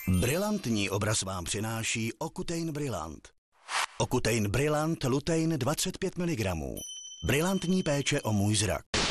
Brilantní obraz vám přináší Ocutein Brillant. Ocutein Brillant Lutein 25 mg. Brilantní péče o můj zrak.